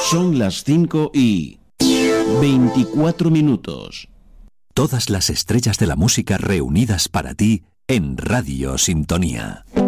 Son las 5:24. Todas las estrellas de la música reunidas para ti en Radio Sintonía.